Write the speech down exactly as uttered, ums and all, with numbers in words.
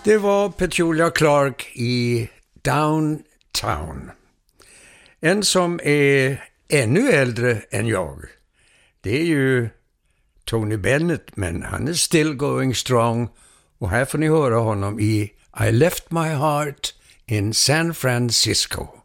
Det var Petula Clark i Downtown. En som är ännu äldre än jag. Det är ju Tony Bennett, men han är still going strong. Och här får ni höra honom i I Left My Heart in San Francisco.